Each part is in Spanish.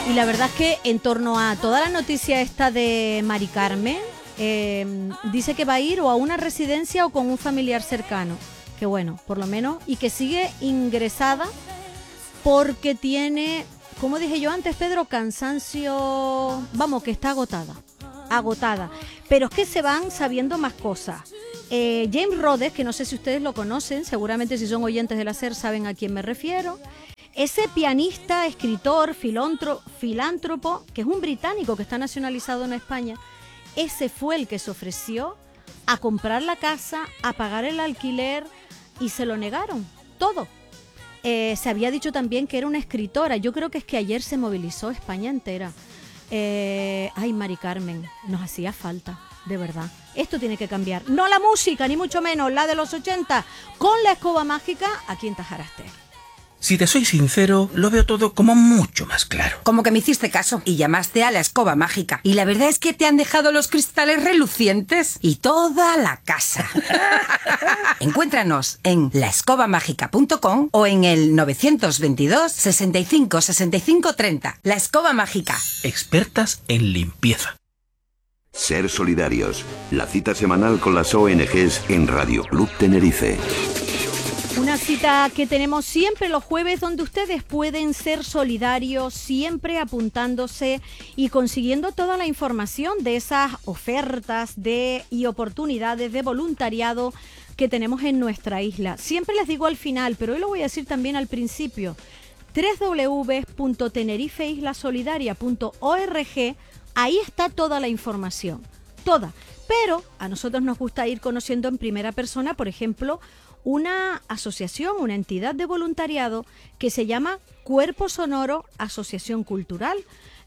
Y la verdad es que en torno a toda la noticia esta de Mari Carmen, dice que va a ir o a una residencia o con un familiar cercano. Que bueno, por lo menos, y que sigue ingresada porque tiene, como dije yo antes, Pedro, cansancio, vamos, que está agotada. Pero es que se van sabiendo más cosas. James Rhodes, que no sé si ustedes lo conocen, seguramente si son oyentes de la SER saben a quién me refiero. Ese pianista, escritor, filántropo, que es un británico que está nacionalizado en España, ese fue el que se ofreció a comprar la casa, a pagar el alquiler y se lo negaron, todo. Se había dicho también que era una escritora. Yo creo que es que ayer se movilizó España entera. Ay, Mari Carmen, nos hacía falta, de verdad. Esto tiene que cambiar. No la música, ni mucho menos la de los 80, con la escoba mágica aquí en Tajaraste. Si te soy sincero, lo veo todo como mucho más claro. Como que me hiciste caso y llamaste a la escoba mágica. Y la verdad es que te han dejado los cristales relucientes y toda la casa. Encuéntranos en laescobamágica.com o en el 922 65 65 30. La Escoba Mágica. Expertas en limpieza. Ser solidarios. La cita semanal con las ONGs en Radio Club Tenerife. Una cita que tenemos siempre los jueves donde ustedes pueden ser solidarios, siempre apuntándose y consiguiendo toda la información de esas ofertas y oportunidades de voluntariado que tenemos en nuestra isla. Siempre les digo al final, pero hoy lo voy a decir también al principio, www.tenerifeislasolidaria.org, ahí está toda la información, toda. Pero a nosotros nos gusta ir conociendo en primera persona, por ejemplo, una asociación, una entidad de voluntariado que se llama Cuerpo Sonoro Asociación Cultural.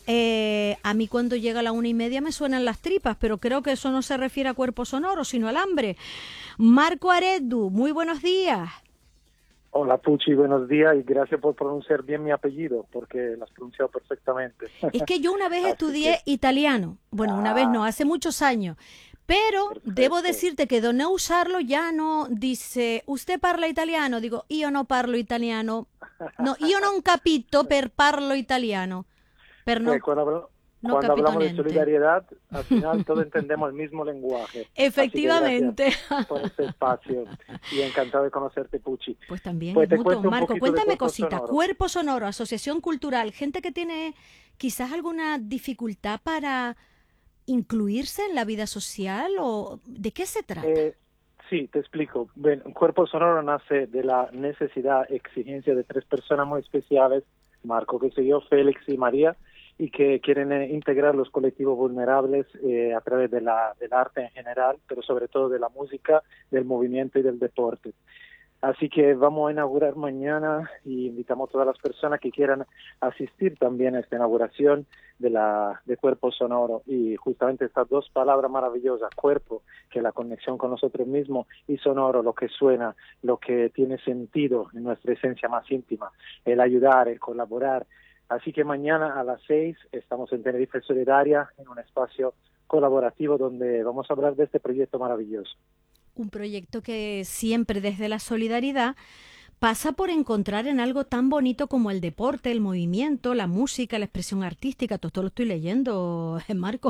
A mí cuando llega a la 1:30 me suenan las tripas, pero creo que eso no se refiere a cuerpo sonoro, sino al hambre. Marco Aredu, muy buenos días. Hola Puchi, buenos días y gracias por pronunciar bien mi apellido, porque lo has pronunciado perfectamente. Es que yo una vez estudié italiano, bueno, una vez no, hace muchos años. Pero perfetto. Devo decirte che da non usarlo ya no dice, usted parla italiano? Digo, io no parlo italiano. No, io non capito per parlo italiano. Per no, Cuando capito hablamos niente. de solidaridad, al final todos entendemos el mismo lenguaje. Efectivamente. Por este espacio y encantado de conocerte, Puchi. Pues también, Pues te mutuo. cuento un Marco, poquito de cuéntame Cuerpo cositas. Sonoro. Cuerpo Sonoro, Asociación Cultural, gente que tiene quizás alguna dificultad para incluirse en la vida social, o ¿de qué se trata? Sí, te explico. Bueno, Cuerpo Sonoro nace de la necesidad, exigencia de 3 personas muy especiales, Marco, que soy yo, Félix y María, y que quieren integrar los colectivos vulnerables a través del arte en general, pero sobre todo de la música, del movimiento y del deporte. Así que vamos a inaugurar mañana y invitamos a todas las personas que quieran asistir también a esta inauguración de Cuerpo Sonoro. Y justamente estas 2 palabras maravillosas, cuerpo, que es la conexión con nosotros mismos, y sonoro, lo que suena, lo que tiene sentido en nuestra esencia más íntima, el ayudar, el colaborar. Así que mañana a las 6 estamos en Tenerife Solidaria, en un espacio colaborativo donde vamos a hablar de este proyecto maravilloso. Un proyecto que siempre desde la solidaridad pasa por encontrar en algo tan bonito como el deporte, el movimiento, la música, la expresión artística. Todo esto lo estoy leyendo, Marco.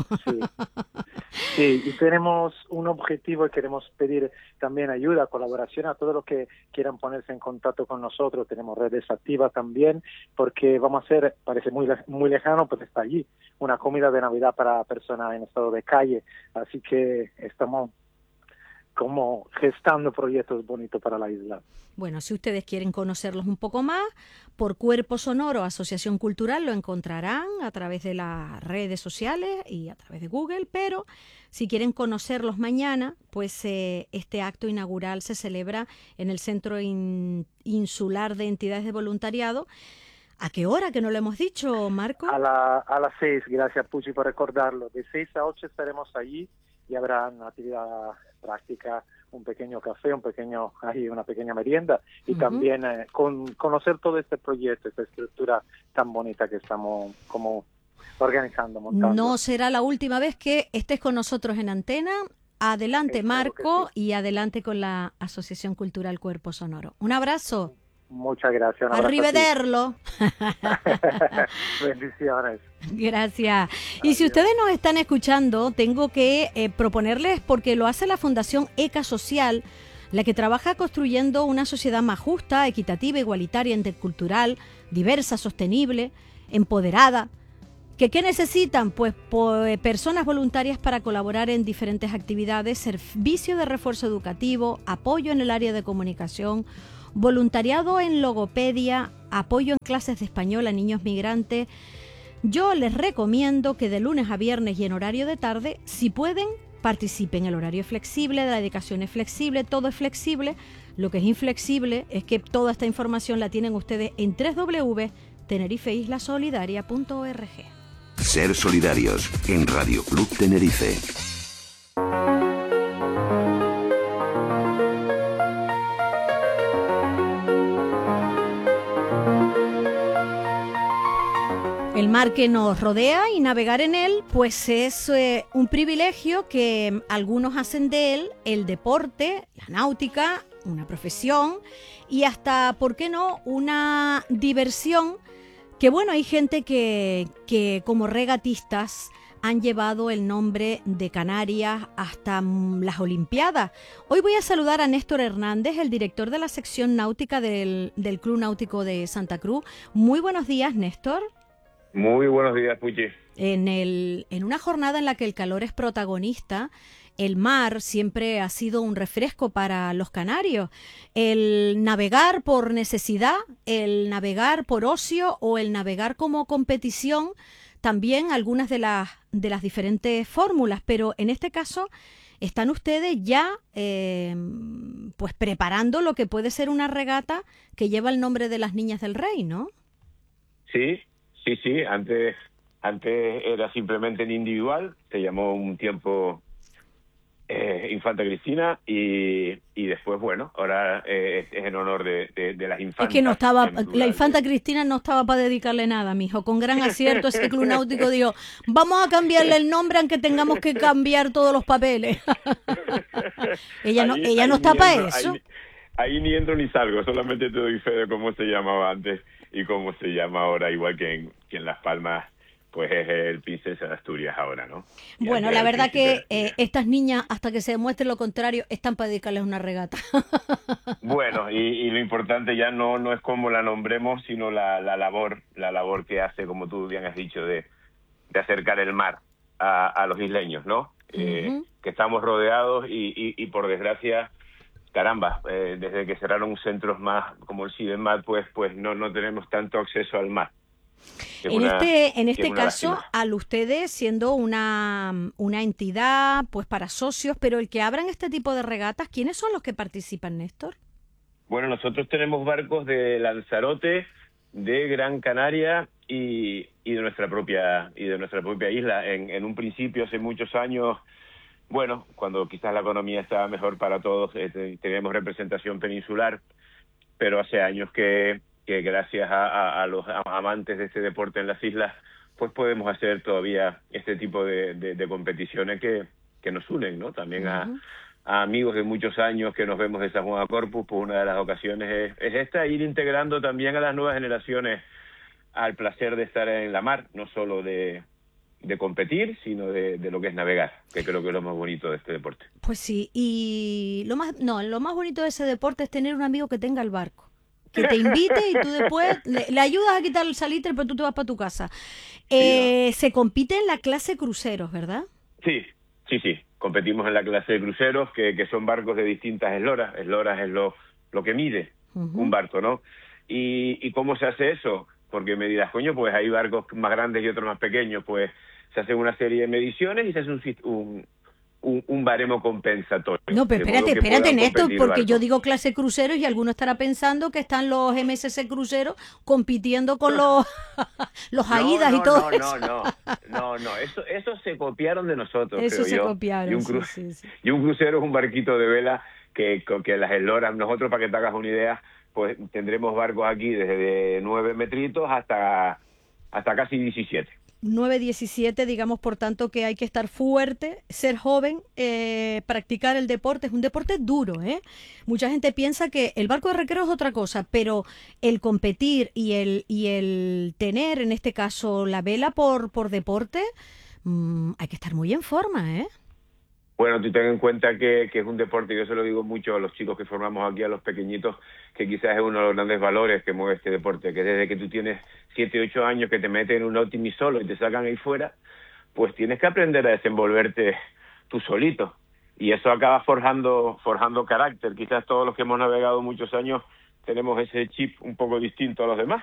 Sí, y tenemos un objetivo y queremos pedir también ayuda, colaboración a todos los que quieran ponerse en contacto con nosotros. Tenemos redes activas también, porque vamos a hacer, parece muy lejano, pero está allí, una comida de Navidad para personas en estado de calle. Así que estamos como gestando proyectos bonitos para la isla. Bueno, si ustedes quieren conocerlos un poco más, por Cuerpo Sonoro Asociación Cultural lo encontrarán a través de las redes sociales y a través de Google, pero si quieren conocerlos mañana, pues este acto inaugural se celebra en el Centro Insular de Entidades de Voluntariado. ¿A qué hora? Que no lo hemos dicho, Marco. A las 6, gracias Puchi por recordarlo. De 6 a 8 estaremos allí y habrá una actividad práctica, un pequeño café, una pequeña merienda y también conocer todo este proyecto, esta estructura tan bonita que estamos como organizando, montando. No será la última vez que estés con nosotros en antena. Adelante, Marco, sí. Y adelante con la Asociación Cultural Cuerpo Sonoro. Un abrazo. Muchas gracias. Un abrazo a ti. Arrivederlo. Bendiciones. Gracias. Y si ustedes nos están escuchando, tengo que proponerles, porque lo hace la Fundación ECA Social, la que trabaja construyendo una sociedad más justa, equitativa, igualitaria, intercultural, diversa, sostenible, empoderada. ¿Qué necesitan? Pues personas voluntarias para colaborar en diferentes actividades, servicio de refuerzo educativo, apoyo en el área de comunicación, voluntariado en logopedia, apoyo en clases de español a niños migrantes. Yo les recomiendo que de lunes a viernes y en horario de tarde, si pueden, participen. El horario es flexible, la dedicación es flexible, todo es flexible. Lo que es inflexible es que toda esta información la tienen ustedes en www.tenerifeislasolidaria.org. Ser solidarios en Radio Club Tenerife. El mar que nos rodea y navegar en él, pues es un privilegio que algunos hacen de él el deporte, la náutica, una profesión y hasta, ¿por qué no?, una diversión. Que bueno, hay gente que como regatistas han llevado el nombre de Canarias hasta las Olimpiadas. Hoy voy a saludar a Néstor Hernández, el director de la sección náutica del Club Náutico de Santa Cruz. Muy buenos días, Néstor. Muy buenos días, Puchi. En una jornada en la que el calor es protagonista, el mar siempre ha sido un refresco para los canarios. El navegar por necesidad, el navegar por ocio o el navegar como competición, también algunas de las diferentes fórmulas, pero en este caso están ustedes ya pues preparando lo que puede ser una regata que lleva el nombre de las Niñas del Rey, ¿no? Sí. Antes era simplemente en individual, se llamó un tiempo Infanta Cristina y después, bueno, ahora es en honor de las infantas. Es que no estaba, la Infanta Cristina no estaba para dedicarle nada, mijo. Con gran acierto ese Club Náutico dijo, vamos a cambiarle el nombre aunque tengamos que cambiar todos los papeles. ella no está para eso. Ahí ni entro ni salgo, solamente te doy fe de cómo se llamaba antes y cómo se llama ahora, igual que en Las Palmas, pues es el Princesa de Asturias ahora, ¿no? Bueno, la verdad que estas niñas, hasta que se demuestre lo contrario, están para dedicarles una regata. Bueno, y lo importante ya no es cómo la nombremos, sino la labor que hace, como tú bien has dicho, de acercar el mar a los isleños, ¿no? Que estamos rodeados y por desgracia, caramba, desde que cerraron centros más como el CIDEMAT, pues no tenemos tanto acceso al mar. En este caso, lástima. Al ustedes siendo una entidad pues para socios, pero el que abran este tipo de regatas, ¿quiénes son los que participan, Néstor? Bueno, nosotros tenemos barcos de Lanzarote, de Gran Canaria y de nuestra propia isla. En un principio, hace muchos años, bueno, cuando quizás la economía estaba mejor para todos, teníamos representación peninsular, pero hace años que gracias a los amantes de este deporte en las islas, pues podemos hacer todavía este tipo de competiciones que nos unen, ¿no? También a amigos de muchos años que nos vemos de San Juan a Corpus, pues una de las ocasiones es esta, ir integrando también a las nuevas generaciones al placer de estar en la mar, no solo de competir, sino de lo que es navegar, que creo que es lo más bonito de este deporte. Pues sí, y lo más bonito de ese deporte es tener un amigo que tenga el barco, que te invite y tú después le ayudas a quitar el salitre, pero tú te vas para tu casa. Se compite en la clase cruceros, ¿verdad? Sí. Competimos en la clase de cruceros, que son barcos de distintas esloras. Esloras es lo que mide un barco, ¿no? ¿Y cómo se hace eso? Porque me dirás, coño, pues hay barcos más grandes y otros más pequeños. Pues se hacen una serie de mediciones y se hace un baremo compensatorio. No, pero espérate, Néstor, porque yo digo clase cruceros y alguno estará pensando que están los MSC cruceros compitiendo con los AIDAS y todo eso. No, eso se copiaron de nosotros, eso creo se yo. copiaron, sí. Y un crucero es un barquito de vela que las esloras, nosotros, para que te hagas una idea, pues tendremos barcos aquí desde 9 metritos hasta casi 17. 9-17, digamos, por tanto, que hay que estar fuerte, ser joven, practicar el deporte. Es un deporte duro, ¿eh? Mucha gente piensa que el barco de recreo es otra cosa, pero el competir y el tener, en este caso, la vela por deporte, hay que estar muy en forma, ¿eh? Bueno, tú ten en cuenta que es un deporte, yo se lo digo mucho a los chicos que formamos aquí, a los pequeñitos, que quizás es uno de los grandes valores que mueve este deporte, que desde que tú tienes 7, 8 años que te meten en un Optimis solo y te sacan ahí fuera, pues tienes que aprender a desenvolverte tú solito. Y eso acaba forjando carácter. Quizás todos los que hemos navegado muchos años tenemos ese chip un poco distinto a los demás.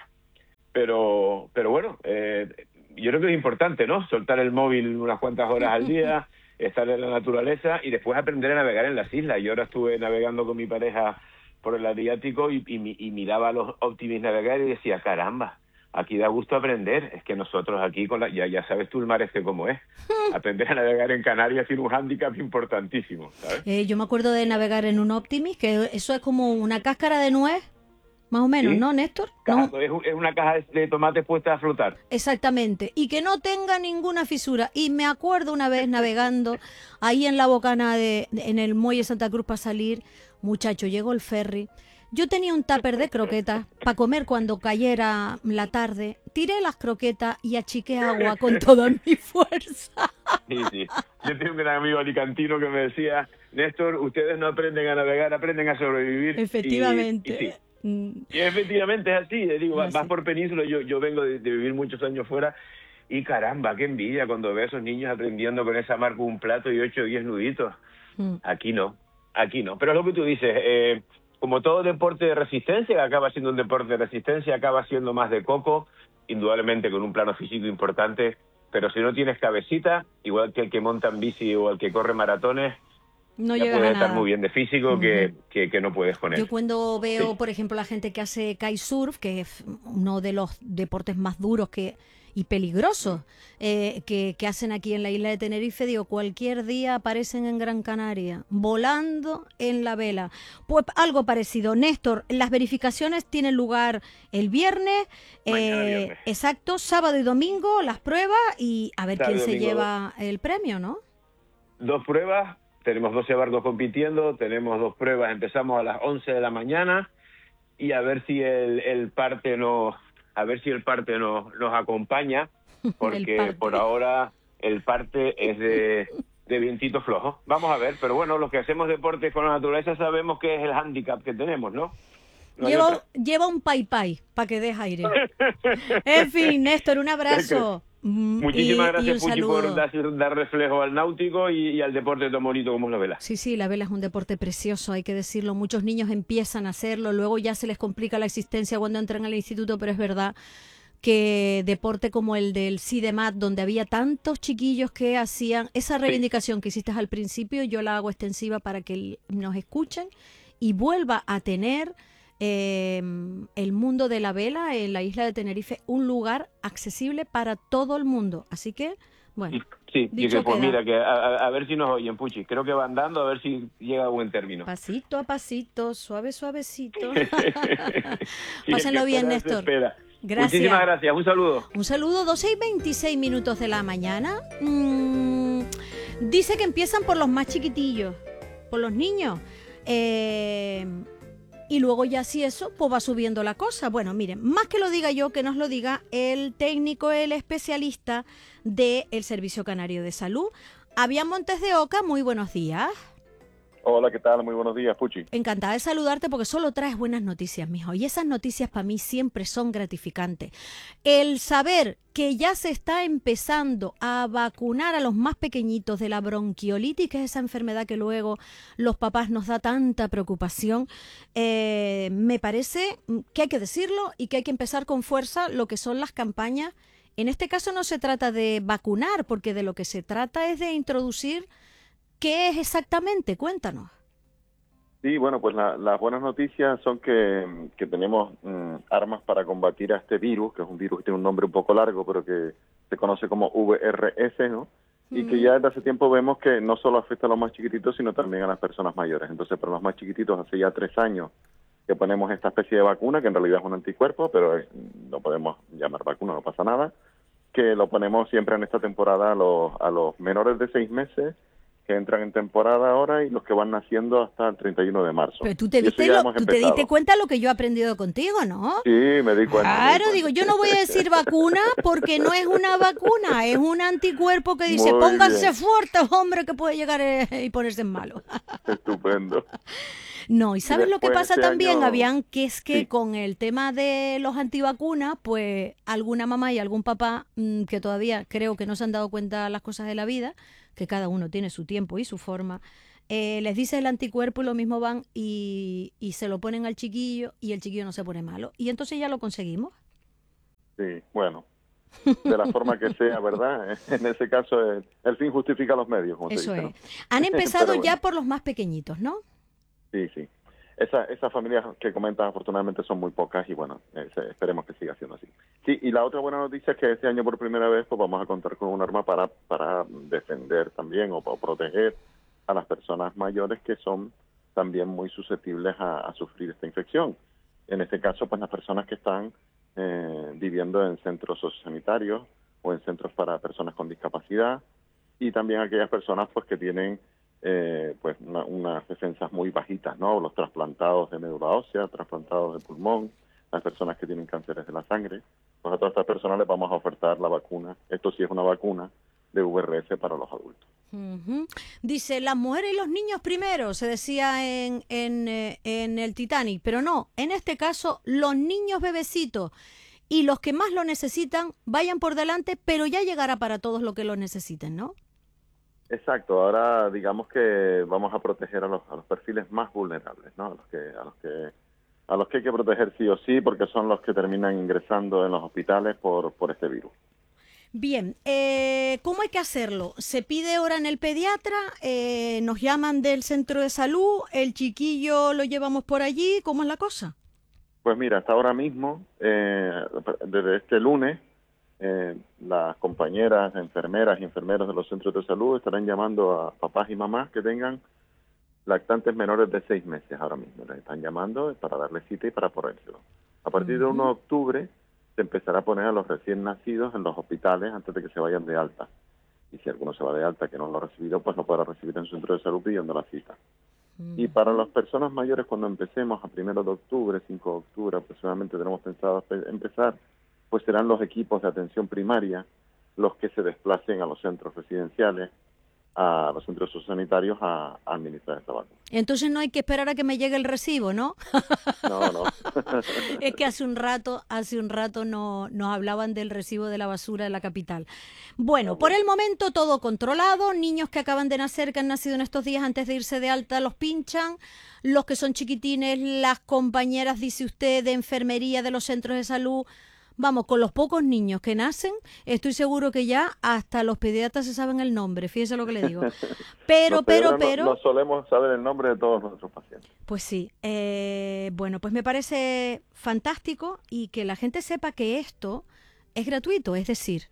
Pero bueno, yo creo que es importante, ¿no? Soltar el móvil unas cuantas horas al día, estar en la naturaleza y después aprender a navegar en las islas. Yo ahora estuve navegando con mi pareja por el Adriático y miraba a los Optimis navegar y decía, caramba, aquí da gusto aprender. Es que nosotros aquí, ya sabes tú el mar cómo es. Aprender a navegar en Canarias tiene un hándicap importantísimo, ¿sabes? Yo me acuerdo de navegar en un Optimis, que eso es como una cáscara de nuez, más o menos, ¿Sí? ¿no, Néstor? No. No. Es una caja de tomates puesta a flotar. Exactamente, y que no tenga ninguna fisura. Y me acuerdo una vez navegando ahí en la bocana en el muelle Santa Cruz para salir, muchacho, llegó el ferry. Yo tenía un tupper de croquetas para comer cuando cayera la tarde. Tiré las croquetas y achiqué agua con toda mi fuerza. Sí. Yo tengo un gran amigo alicantino que me decía, Néstor, ustedes no aprenden a navegar, aprenden a sobrevivir. Efectivamente. Y sí. Y efectivamente es así, digo, Así. vas por península, yo vengo de vivir muchos años fuera y caramba, qué envidia cuando veo a esos niños aprendiendo con esa marca un plato y 8 o 10 nuditos. Aquí no, pero es lo que tú dices, como todo deporte de resistencia, acaba siendo un deporte de resistencia, acaba siendo más de coco, indudablemente con un plano físico importante, pero si no tienes cabecita, igual que el que monta en bici o el que corre maratones, No ya llegas puedes a estar nada. muy bien de físico que no puedes con él. Yo cuando veo, Sí. por ejemplo, la gente que hace kitesurf, que es uno de los deportes más duros y peligrosos que hacen aquí en la isla de Tenerife, digo, cualquier día aparecen en Gran Canaria, volando en la vela. Pues algo parecido. Néstor, las verificaciones tienen lugar el viernes, Mañana viernes. exacto, sábado y domingo, las pruebas y a ver Sábado quién y se domingo. lleva el premio, ¿no? 2 pruebas, tenemos 12 barcos compitiendo, tenemos 2 pruebas, empezamos a las 11 de la mañana y a ver si el parte nos acompaña, porque parte. por ahora el parte es de vientito flojo. Vamos a ver, pero bueno, los que hacemos deporte con la naturaleza sabemos que es el hándicap que tenemos, ¿no? No hay otra. Lleva un pai para que des aire. En fin, Néstor, un abrazo. Muchísimas Y gracias, un Puchi, saludo. por dar reflejo al náutico y al deporte tan bonito como es la vela. Sí, la vela es un deporte precioso, hay que decirlo. Muchos niños empiezan a hacerlo, luego ya se les complica la existencia cuando entran al instituto, pero es verdad que deporte como el del CIDEMAT, donde había tantos chiquillos que hacían esa reivindicación que hiciste al principio, yo la hago extensiva para que nos escuchen y vuelva a tener el mundo de la vela en la isla de Tenerife un lugar accesible para todo el mundo. Así que, bueno, Sí, y dicho que pues queda. mira, que a ver si nos oyen, Puchi. Creo que van dando, a ver si llega a buen término. Pasito a pasito, suavecito. Y el Pásenlo que bien, espera, se Néstor. espera. Gracias. Muchísimas gracias, un saludo. Un saludo, 12:26 de la mañana. Dice que empiezan por los más chiquitillos, por los niños. Y luego ya si eso, pues va subiendo la cosa. Bueno, miren, más que lo diga yo, que nos lo diga el técnico, el especialista del Servicio Canario de Salud. Avian Montes de Oca, muy buenos días. Hola, ¿qué tal? Muy buenos días, Puchi. Encantada de saludarte porque solo traes buenas noticias, mijo. Y esas noticias para mí siempre son gratificantes. El saber que ya se está empezando a vacunar a los más pequeñitos de la bronquiolitis, que es esa enfermedad que luego los papás nos da tanta preocupación, me parece que hay que decirlo y que hay que empezar con fuerza lo que son las campañas. En este caso no se trata de vacunar, porque de lo que se trata es de introducir. ¿Qué es exactamente? Cuéntanos. Sí, bueno, pues las buenas noticias son que tenemos armas para combatir a este virus, que es un virus que tiene un nombre un poco largo, pero que se conoce como VRS, ¿no? Y que ya desde hace tiempo vemos que no solo afecta a los más chiquititos, sino también a las personas mayores. Entonces, para los más chiquititos, hace ya 3 años que ponemos esta especie de vacuna, que en realidad es un anticuerpo, pero no podemos llamar vacuna, no pasa nada. que lo ponemos siempre en esta temporada a los menores de 6 meses, que entran en temporada ahora, y los que van naciendo hasta el 31 de marzo. Pero tú Y eso ya hemos tú te diste empezado. cuenta lo que yo he aprendido contigo, ¿no? Sí, me di cuenta. Claro, digo, yo no voy a decir vacuna porque no es una vacuna, es un anticuerpo que dice, Muy pónganse bien. fuerte, hombre, que puede llegar y ponerse en malo. Estupendo. No, y ¿sabes lo que después pasa este también, año- Avian? Que es que Sí. con el tema de los antivacunas, pues alguna mamá y algún papá que todavía creo que no se han dado cuenta de las cosas de la vida, que cada uno tiene su tiempo y su forma, les dice el anticuerpo y lo mismo van y se lo ponen al chiquillo y el chiquillo no se pone malo. Y entonces ya lo conseguimos. Sí, bueno, de la forma que sea, ¿verdad? En ese caso, el fin justifica los medios, como se Eso dice, es. ¿no? Han empezado Pero bueno. ya por los más pequeñitos, ¿no? Sí, sí. Esas familias que comentas, afortunadamente, son muy pocas y, bueno, esperemos que siga siendo así. Sí, y la otra buena noticia es que este año, por primera vez, pues vamos a contar con un arma para defender también o proteger a las personas mayores que son también muy susceptibles a sufrir esta infección. En este caso, pues las personas que están viviendo en centros sociosanitarios o en centros para personas con discapacidad, y también aquellas personas pues que tienen pues unas defensas muy bajitas, ¿no? Los trasplantados de médula ósea, trasplantados de pulmón, las personas que tienen cánceres de la sangre. Pues a todas estas personas les vamos a ofertar la vacuna. Esto sí es una vacuna de VRS para los adultos. Ujú. Dice, las mujeres y los niños primero, se decía en el Titanic, pero no, en este caso los niños bebecitos y los que más lo necesitan vayan por delante, pero ya llegará para todos los que lo necesiten, ¿no? Exacto, ahora digamos que vamos a proteger a los perfiles más vulnerables, ¿no? A los que hay que proteger sí o sí, porque son los que terminan ingresando en los hospitales por este virus. Bien, ¿cómo hay que hacerlo? ¿Se pide hora en el pediatra? ¿Nos llaman del centro de salud? ¿El chiquillo lo llevamos por allí? ¿Cómo es la cosa? Pues mira, hasta ahora mismo, desde este lunes, las compañeras, enfermeras y enfermeros de los centros de salud estarán llamando a papás y mamás que tengan lactantes menores de 6 meses ahora mismo. Les están llamando para darle cita y para ponérselo. A partir del 1 de octubre se empezará a poner a los recién nacidos en los hospitales antes de que se vayan de alta. Y si alguno se va de alta que no lo ha recibido, pues lo podrá recibir en su centro de salud pidiendo la cita. Y para las personas mayores, cuando empecemos a 1 de octubre, 5 de octubre aproximadamente, tenemos pensado empezar, pues serán los equipos de atención primaria los que se desplacen a los centros residenciales, a los centros sociosanitarios a administrar esta vacuna. Entonces no hay que esperar a que me llegue el recibo, ¿no? No. Es que hace un rato nos hablaban del recibo de la basura de la capital. Bueno, por el momento todo controlado. Niños que acaban de nacer, que han nacido en estos días antes de irse de alta, los pinchan. Los que son chiquitines, las compañeras, dice usted, de enfermería de los centros de salud. Vamos, con los pocos niños que nacen, estoy seguro que ya hasta los pediatras se saben el nombre, fíjese lo que le digo. Pero... No solemos saber el nombre de todos nuestros pacientes. Pues sí, bueno, pues me parece fantástico y que la gente sepa que esto es gratuito, es decir,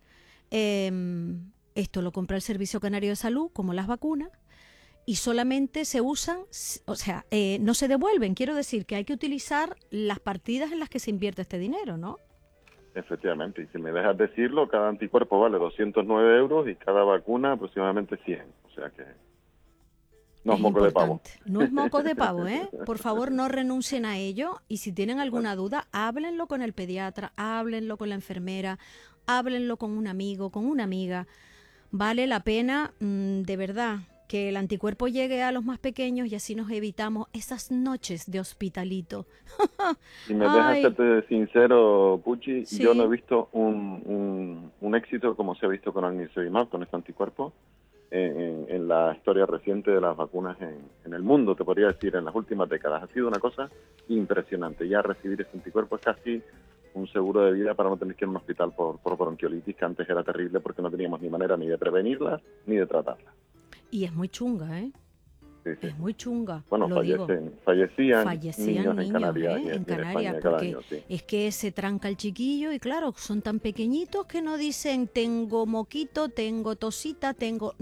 esto lo compra el Servicio Canario de Salud, como las vacunas, y solamente se usan, o sea, no se devuelven. Quiero decir que hay que utilizar las partidas en las que se invierte este dinero, ¿no? Efectivamente, y si me dejas decirlo, cada anticuerpo vale 209 euros y cada vacuna aproximadamente 100. O sea que no es moco de pavo. No es moco de pavo, ¿eh? Por favor, no renuncien a ello y si tienen alguna duda, háblenlo con el pediatra, háblenlo con la enfermera, háblenlo con un amigo, con una amiga. Vale la pena, de verdad, que el anticuerpo llegue a los más pequeños y así nos evitamos esas noches de hospitalito. Si me dejas serte sincero, Puchi, Sí. yo no he visto un éxito como se ha visto con Anilimab, con este anticuerpo, en la historia reciente de las vacunas en el mundo, te podría decir, en las últimas décadas. Ha sido una cosa impresionante. Ya recibir este anticuerpo es casi un seguro de vida para no tener que ir a un hospital por bronquiolitis, que antes era terrible porque no teníamos ni manera ni de prevenirla ni de tratarla. Y es muy chunga, ¿eh? Sí. Es muy chunga. Bueno, lo digo. fallecían Fallecían niños en Canarias, y en en Canarias, España cada porque año, sí. es que se tranca el chiquillo y claro, son tan pequeñitos que no dicen tengo moquito, tengo tosita, tengo.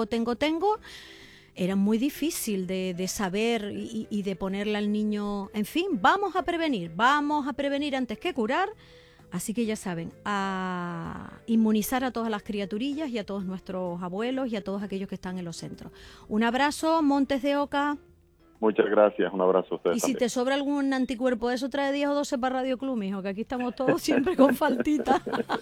Era muy difícil de saber y de ponerle al niño, en fin, vamos a prevenir antes que curar. Así que ya saben, a inmunizar a todas las criaturillas y a todos nuestros abuelos y a todos aquellos que están en los centros. Un abrazo, Montes de Oca. Muchas gracias, un abrazo a ustedes. Y si también. te sobra algún anticuerpo de eso, trae 10 o 12 para Radio Club, mijo, que aquí estamos todos siempre con faltita.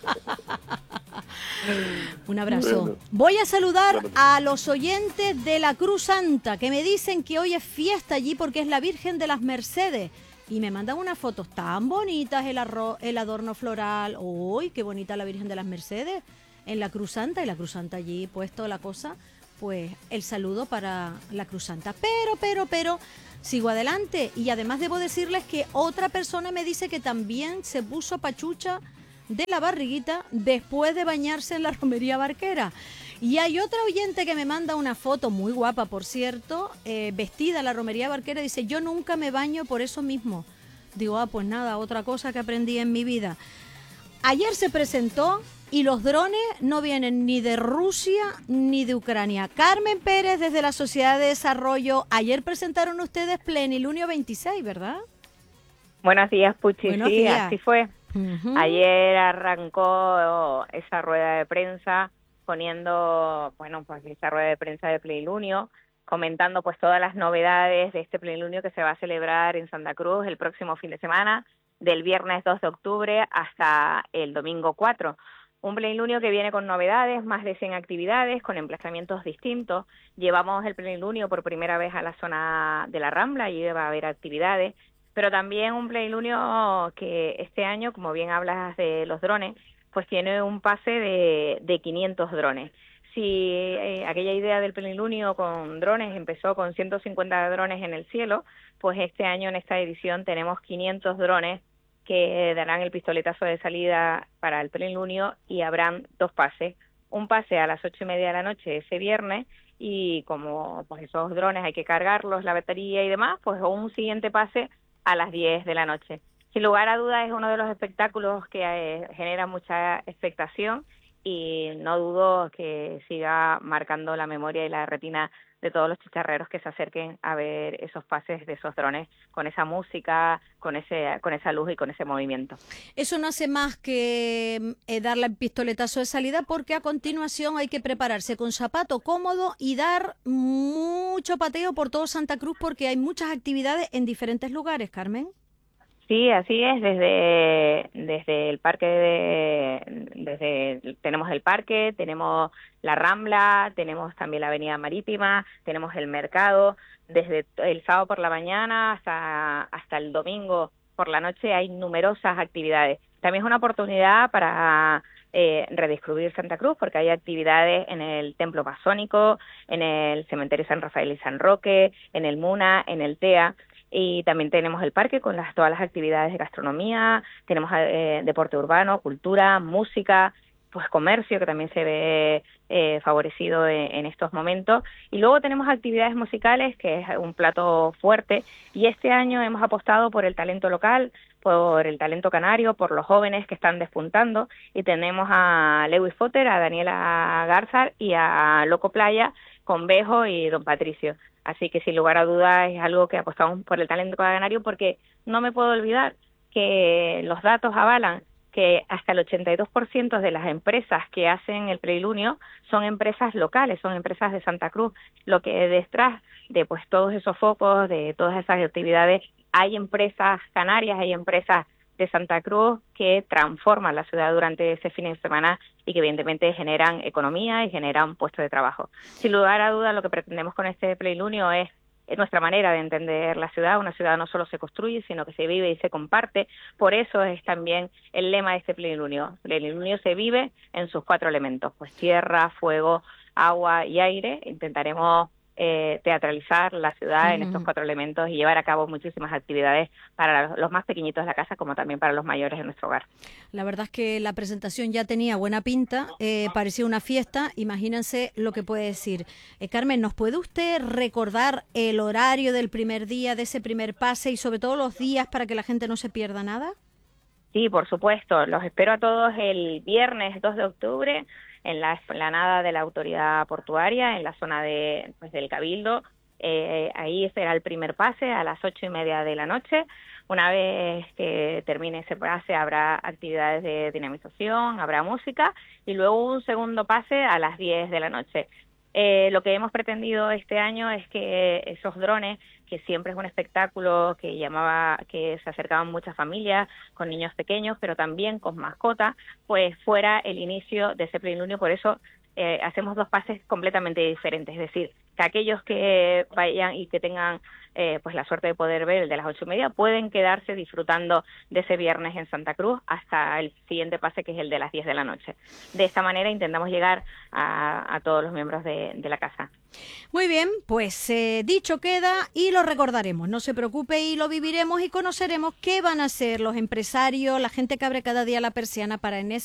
Un abrazo. Bueno. Voy a saludar a los oyentes de la Cruz Santa, que me dicen que hoy es fiesta allí porque es la Virgen de las Mercedes. Y me mandan unas fotos tan bonitas, el adorno floral. ¡Uy, qué bonita la Virgen de las Mercedes! En la Cruz Santa, y la Cruz Santa allí puesto la cosa. Pues el saludo para la Cruz Santa. Pero, sigo adelante. Y además debo decirles que otra persona me dice que también se puso pachucha de la barriguita después de bañarse en la romería barquera. Y hay otra oyente que me manda una foto muy guapa, por cierto, vestida en la romería barquera. Dice, yo nunca me baño por eso mismo. Digo, pues nada, otra cosa que aprendí en mi vida. Ayer se presentó y los drones no vienen ni de Rusia ni de Ucrania. Carmen Pérez, desde la Sociedad de Desarrollo. Ayer presentaron ustedes Plenilunio 26, ¿verdad? Buenos días, Puchi. Buenos sí, días. así fue. Uh-huh. Ayer arrancó esa rueda de prensa poniendo, bueno, pues esa rueda de prensa de Plenilunio, comentando pues todas las novedades de este Plenilunio que se va a celebrar en Santa Cruz el próximo fin de semana, del viernes 2 de octubre hasta el domingo 4. Un Plenilunio que viene con novedades, más de 100 actividades, con emplazamientos distintos. Llevamos el Plenilunio por primera vez a la zona de la Rambla, y va a haber actividades, pero también un Plenilunio que este año, como bien hablas de los drones, pues tiene un pase de 500 drones. Si aquella idea del Plenilunio con drones empezó con 150 drones en el cielo, pues este año en esta edición tenemos 500 drones que darán el pistoletazo de salida para el Plenilunio, y habrán 2 pases. Un pase a las 8:30 de la noche ese viernes, y como pues esos drones hay que cargarlos, la batería y demás, pues un siguiente pase a las 10 de la noche. Sin lugar a dudas es uno de los espectáculos que genera mucha expectación, y no dudo que siga marcando la memoria y la retina de todos los chicharreros que se acerquen a ver esos pases de esos drones, con esa música, con esa luz y con ese movimiento. Eso no hace más que darle el pistoletazo de salida, porque a continuación hay que prepararse con zapato cómodo y dar mucho pateo por todo Santa Cruz, porque hay muchas actividades en diferentes lugares, Carmen. Sí, así es. Desde el parque, tenemos el parque, tenemos la Rambla, tenemos también la Avenida Marítima, tenemos el mercado. Desde el sábado por la mañana hasta el domingo por la noche hay numerosas actividades. También es una oportunidad para redescubrir Santa Cruz, porque hay actividades en el Templo Masónico, en el Cementerio San Rafael y San Roque, en el MUNA, en el TEA. Y también tenemos el parque con todas las actividades de gastronomía, tenemos deporte urbano, cultura, música, pues comercio, que también se ve favorecido en estos momentos. Y luego tenemos actividades musicales, que es un plato fuerte, y este año hemos apostado por el talento local, por el talento canario, por los jóvenes que están despuntando, y tenemos a Lewis Potter, a Daniela Garzar y a Loco Playa con Bejo y Don Patricio. Así que sin lugar a dudas es algo que apostamos por el talento canario, porque no me puedo olvidar que los datos avalan que hasta el 82% de las empresas que hacen el Plenilunio son empresas locales, son empresas de Santa Cruz, lo que detrás de pues todos esos focos, de todas esas actividades, hay empresas canarias, hay empresas de Santa Cruz que transforman la ciudad durante ese fin de semana y que evidentemente generan economía y generan puestos de trabajo. Sin lugar a dudas, lo que pretendemos con este Plenilunio es nuestra manera de entender la ciudad. Una ciudad no solo se construye, sino que se vive y se comparte. Por eso es también el lema de este Plenilunio. El Plenilunio se vive en sus 4 elementos, pues tierra, fuego, agua y aire. Intentaremos teatralizar la ciudad en estos 4 elementos y llevar a cabo muchísimas actividades para los más pequeñitos de la casa, como también para los mayores de nuestro hogar. La verdad es que la presentación ya tenía buena pinta, parecía una fiesta. Imagínense lo que puede decir. Carmen, ¿nos puede usted recordar el horario del primer día, de ese primer pase, y sobre todo los días, para que la gente no se pierda nada? Sí, por supuesto. Los espero a todos el viernes 2 de octubre en la explanada de la Autoridad Portuaria, en la zona del Cabildo. Ahí será el primer pase a las 8:30 de la noche. Una vez que termine ese pase habrá actividades de dinamización, habrá música y luego un segundo pase a las 10 de la noche. Lo que hemos pretendido este año es que esos drones, que siempre es un espectáculo que se acercaban muchas familias con niños pequeños, pero también con mascotas, pues fuera el inicio de ese plenilunio. Por eso hacemos 2 pases completamente diferentes, es decir, que aquellos que vayan y que tengan pues la suerte de poder ver el de las 8:30 pueden quedarse disfrutando de ese viernes en Santa Cruz hasta el siguiente pase, que es el de las 10 de la noche. De esta manera intentamos llegar a todos los miembros de la casa. Muy bien, pues dicho queda y lo recordaremos. No se preocupe, y lo viviremos y conoceremos qué van a hacer los empresarios, la gente que abre cada día la persiana para en ese